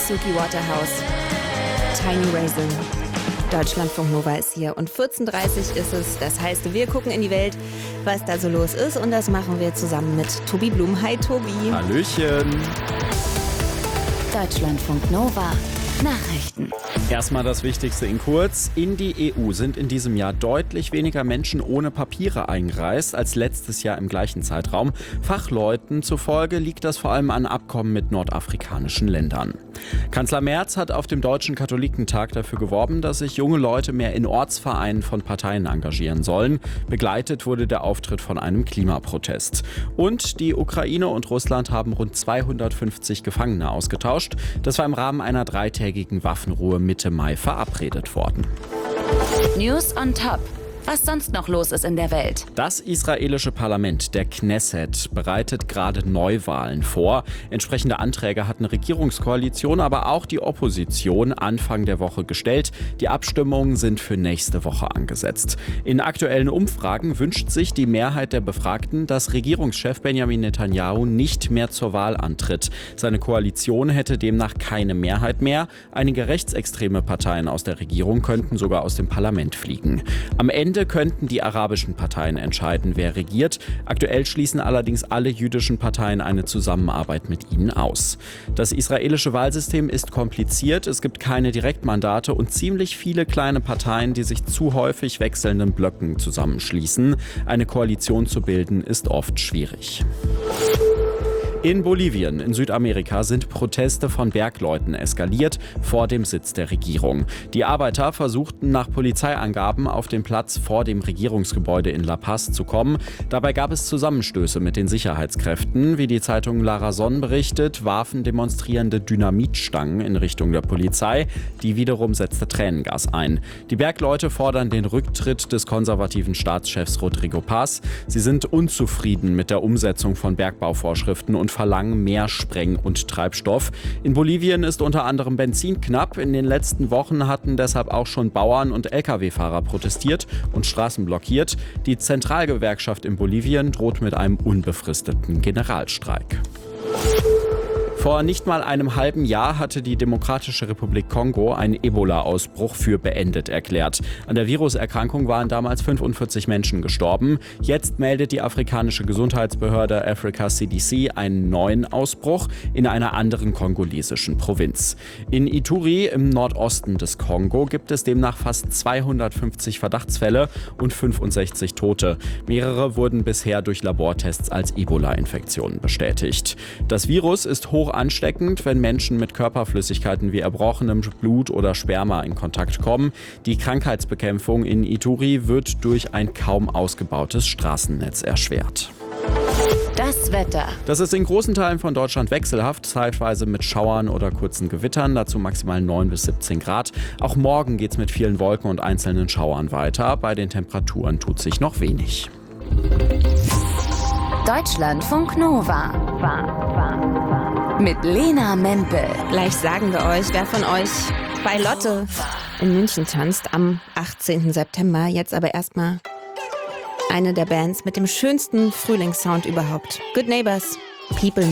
Suki Waterhouse, Tiny Raisin. Deutschlandfunk Nova ist hier und 14.30 Uhr ist es. Das heißt, wir gucken in die Welt, was da so los ist. Und das machen wir zusammen mit Tobi Blum. Hi Tobi. Hallöchen. Deutschlandfunk Nova. Nachrichten. Erstmal das Wichtigste in kurz. In die EU sind in diesem Jahr deutlich weniger Menschen ohne Papiere eingereist als letztes Jahr im gleichen Zeitraum. Fachleuten zufolge liegt das vor allem an Abkommen mit nordafrikanischen Ländern. Kanzler Merz hat auf dem Deutschen Katholikentag dafür geworben, dass sich junge Leute mehr in Ortsvereinen von Parteien engagieren sollen. Begleitet wurde der Auftritt von einem Klimaprotest. Und die Ukraine und Russland haben rund 250 Gefangene ausgetauscht. Das war im Rahmen einer dreitägigen Waffenruhe Mitte Mai verabredet worden. News on Top. Was sonst noch los ist in der Welt. Das israelische Parlament, der Knesset, bereitet gerade Neuwahlen vor. Entsprechende Anträge hat eine Regierungskoalition, aber auch die Opposition Anfang der Woche gestellt. Die Abstimmungen sind für nächste Woche angesetzt. In aktuellen Umfragen wünscht sich die Mehrheit der Befragten, dass Regierungschef Benjamin Netanyahu nicht mehr zur Wahl antritt. Seine Koalition hätte demnach keine Mehrheit mehr. Einige rechtsextreme Parteien aus der Regierung könnten sogar aus dem Parlament fliegen. Am Ende könnten die arabischen Parteien entscheiden, wer regiert. Aktuell schließen allerdings alle jüdischen Parteien eine Zusammenarbeit mit ihnen aus. Das israelische Wahlsystem ist kompliziert, es gibt keine Direktmandate und ziemlich viele kleine Parteien, die sich zu häufig wechselnden Blöcken zusammenschließen. Eine Koalition zu bilden ist oft schwierig. In Bolivien, in Südamerika, sind Proteste von Bergleuten eskaliert vor dem Sitz der Regierung. Die Arbeiter versuchten nach Polizeiangaben auf den Platz vor dem Regierungsgebäude in La Paz zu kommen. Dabei gab es Zusammenstöße mit den Sicherheitskräften. Wie die Zeitung La Razón berichtet, warfen Demonstrierende Dynamitstangen in Richtung der Polizei. Die wiederum setzte Tränengas ein. Die Bergleute fordern den Rücktritt des konservativen Staatschefs Rodrigo Paz. Sie sind unzufrieden mit der Umsetzung von Bergbauvorschriften und verlangen mehr Spreng- und Treibstoff. In Bolivien ist unter anderem Benzin knapp. In den letzten Wochen hatten deshalb auch schon Bauern und Lkw-Fahrer protestiert und Straßen blockiert. Die Zentralgewerkschaft in Bolivien droht mit einem unbefristeten Generalstreik. Vor nicht mal einem halben Jahr hatte die Demokratische Republik Kongo einen Ebola-Ausbruch für beendet erklärt. An der Viruserkrankung waren damals 45 Menschen gestorben. Jetzt meldet die afrikanische Gesundheitsbehörde Africa CDC einen neuen Ausbruch in einer anderen kongolesischen Provinz. In Ituri im Nordosten des Kongo gibt es demnach fast 250 Verdachtsfälle und 65 Tote. Mehrere wurden bisher durch Labortests als Ebola-Infektionen bestätigt. Das Virus ist hoch ansteckend, wenn Menschen mit Körperflüssigkeiten wie erbrochenem Blut oder Sperma in Kontakt kommen. Die Krankheitsbekämpfung in Ituri wird durch ein kaum ausgebautes Straßennetz erschwert. Das Wetter. Das ist in großen Teilen von Deutschland wechselhaft, zeitweise mit Schauern oder kurzen Gewittern, dazu maximal 9 bis 17 Grad. Auch morgen geht es mit vielen Wolken und einzelnen Schauern weiter. Bei den Temperaturen tut sich noch wenig. Deutschlandfunk Nova. Mit Lena Mempel. Gleich sagen wir euch, wer von euch bei Lotte in München tanzt am 18. September. Jetzt aber erstmal eine der Bands mit dem schönsten Frühlingssound überhaupt. Good Neighbors, People